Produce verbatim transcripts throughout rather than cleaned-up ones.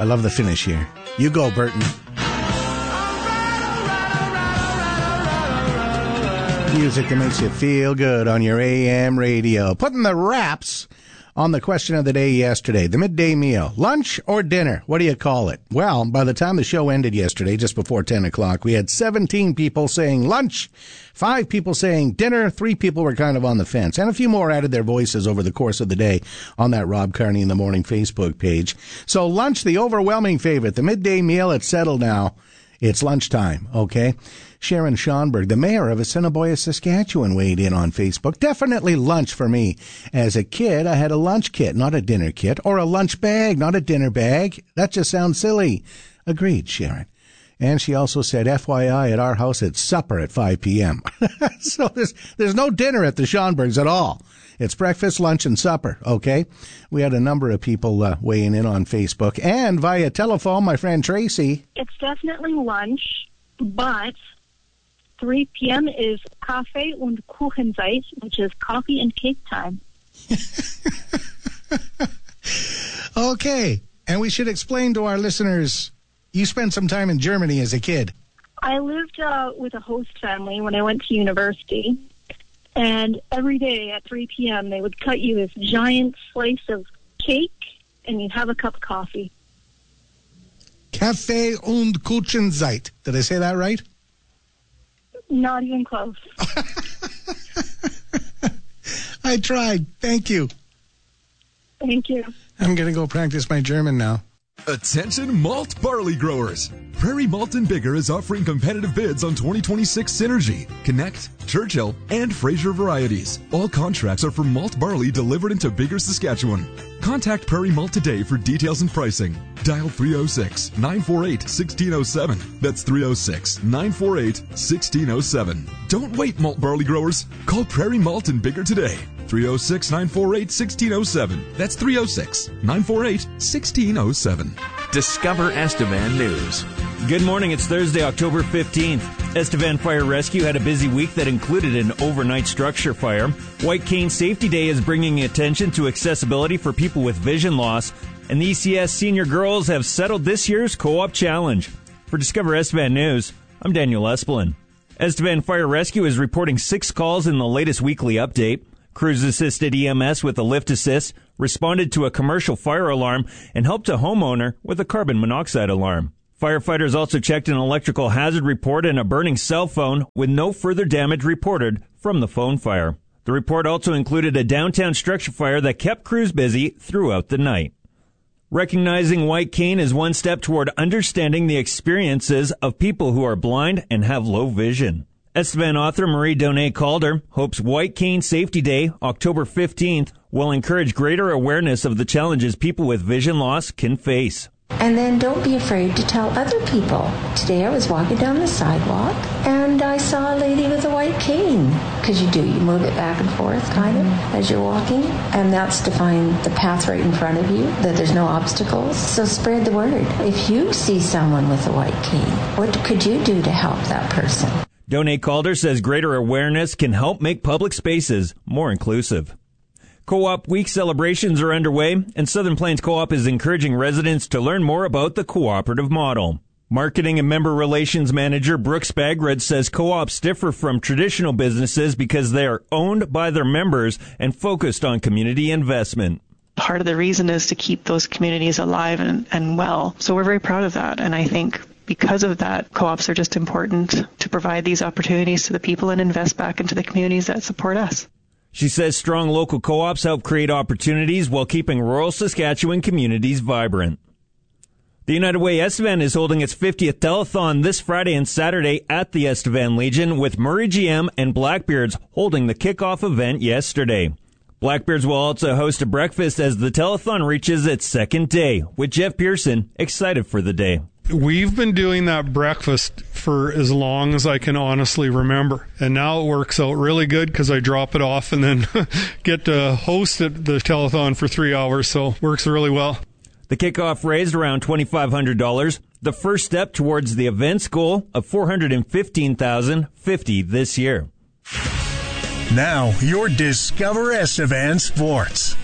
I love the finish here. You go, Burton. Music that makes you feel good on your A M radio. Putting the wraps on the question of the day yesterday. The midday meal. Lunch or dinner? What do you call it? Well, by the time the show ended yesterday, just before ten o'clock, we had seventeen people saying lunch, five people saying dinner, three people were kind of on the fence, and a few more added their voices over the course of the day on that Rob Carney in the Morning Facebook page. So lunch, the overwhelming favorite. The midday meal, it's settled now. It's lunchtime, okay? Sharon Schonberg, the mayor of Assiniboia, Saskatchewan, weighed in on Facebook. Definitely lunch for me. As a kid, I had a lunch kit, not a dinner kit, or a lunch bag, not a dinner bag. That just sounds silly. Agreed, Sharon. And she also said, F Y I, at our house, it's supper at five p.m. So there's, there's no dinner at the Schonbergs at all. It's breakfast, lunch, and supper, okay? We had a number of people uh, weighing in on Facebook. And via telephone, my friend Tracy. It's definitely lunch, but three p.m. is Kaffee und Kuchenzeit, which is coffee and cake time. Okay. And we should explain to our listeners, you spent some time in Germany as a kid. I lived uh, with a host family when I went to university. And every day at three p.m., they would cut you this giant slice of cake, and you'd have a cup of coffee. Kaffee und Kuchenzeit. Did I say that right? Not even close. I tried. Thank you. Thank you. I'm going to go practice my German now. Attention malt barley growers. Prairie Malt and Bigger is offering competitive bids on twenty twenty-six Synergy, Connect, Churchill, and Fraser varieties. All contracts are for malt barley delivered into Bigger, Saskatchewan. Contact Prairie Malt today for details and pricing. Dial three oh six, nine four eight, one six oh seven. That's three oh six, nine four eight, one six oh seven. Don't wait, malt barley growers. Call Prairie Malt and Bigger today. three oh six, nine four eight, one six oh seven. That's three oh six, nine four eight, one six oh seven. Discover Estevan News. Good morning. It's Thursday, October fifteenth. Estevan Fire Rescue had a busy week that included an overnight structure fire. White Cane Safety Day is bringing attention to accessibility for people with vision loss. And the E C S Senior Girls have settled this year's Co-op Challenge. For Discover Estevan News, I'm Daniel Espelin. Estevan Fire Rescue is reporting six calls in the latest weekly update. Crews assisted E M S with a lift assist, responded to a commercial fire alarm, and helped a homeowner with a carbon monoxide alarm. Firefighters also checked an electrical hazard report and a burning cell phone with no further damage reported from the phone fire. The report also included a downtown structure fire that kept crews busy throughout the night. Recognizing White Cane is one step toward understanding the experiences of people who are blind and have low vision. Estevan author Marie Donay Calder hopes White Cane Safety Day, October fifteenth, will encourage greater awareness of the challenges people with vision loss can face. And then don't be afraid to tell other people. Today I was walking down the sidewalk and I saw a lady with a white cane. Because you do, you move it back and forth kind of as you're walking. And that's to find the path right in front of you, that there's no obstacles. So spread the word. If you see someone with a white cane, what could you do to help that person? Donay Calder says greater awareness can help make public spaces more inclusive. Co-op Week celebrations are underway, and Southern Plains Co-op is encouraging residents to learn more about the cooperative model. Marketing and Member Relations Manager Brooks Bagred says co-ops differ from traditional businesses because they are owned by their members and focused on community investment. Part of the reason is to keep those communities alive and, and well. So we're very proud of that, and I think because of that, co-ops are just important to provide these opportunities to the people and invest back into the communities that support us. She says strong local co-ops help create opportunities while keeping rural Saskatchewan communities vibrant. The United Way Estevan is holding its fiftieth telethon this Friday and Saturday at the Estevan Legion, with Murray G M and Blackbeards holding the kickoff event yesterday. Blackbeards will also host a breakfast as the telethon reaches its second day, with Jeff Pearson excited for the day. We've been doing that breakfast for as long as I can honestly remember. And now it works out really good because I drop it off and then get to host it, the telethon for three hours. So it works really well. The kickoff raised around twenty-five hundred dollars, the first step towards the event's goal of four hundred fifteen thousand fifty dollars this year. Now, your Discover Estevan Sports.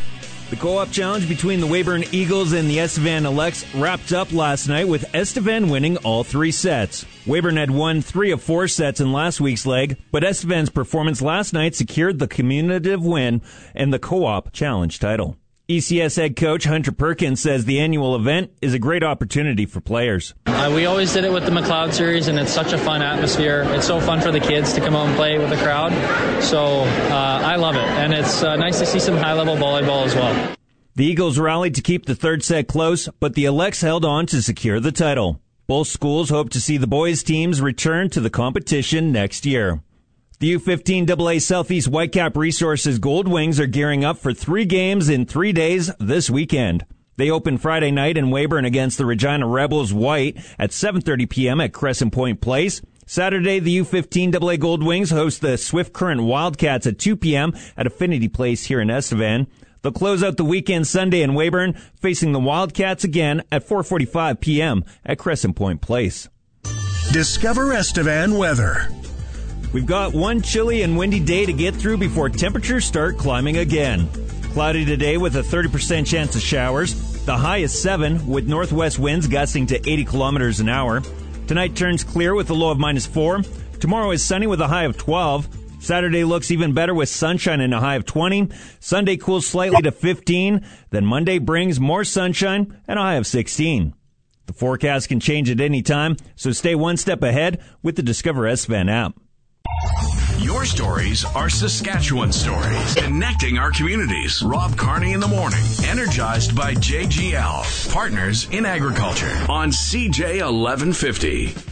The co-op challenge between the Weyburn Eagles and the Estevan Elects wrapped up last night with Estevan winning all three sets. Weyburn had won three of four sets in last week's leg, but Estevan's performance last night secured the cumulative win and the co-op challenge title. E C S head coach Hunter Perkins says the annual event is a great opportunity for players. Uh, we always did it with the McLeod series, and it's such a fun atmosphere. It's so fun for the kids to come out and play with the crowd. So uh, I love it, and it's uh, nice to see some high-level volleyball as well. The Eagles rallied to keep the third set close, but the Elects held on to secure the title. Both schools hope to see the boys' teams return to the competition next year. The U fifteen double A Southeast Whitecap Resources Gold Wings are gearing up for three games in three days this weekend. They open Friday night in Weyburn against the Regina Rebels White at seven thirty p.m. at Crescent Point Place. Saturday, the U fifteen double A Gold Wings host the Swift Current Wildcats at two p.m. at Affinity Place here in Estevan. They'll close out the weekend Sunday in Weyburn, facing the Wildcats again at four forty-five p.m. at Crescent Point Place. Discover Estevan weather. We've got one chilly and windy day to get through before temperatures start climbing again. Cloudy today with a thirty percent chance of showers. The high is seven with northwest winds gusting to eighty kilometers an hour. Tonight turns clear with a low of minus four. Tomorrow is sunny with a high of twelve. Saturday looks even better with sunshine and a high of twenty. Sunday cools slightly to fifteen. Then Monday brings more sunshine and a high of sixteen. The forecast can change at any time, so stay one step ahead with the Discover Estevan app. Your stories are Saskatchewan stories, connecting our communities. Rob Carney in the morning, energized by J G L, partners in agriculture on C J eleven fifty.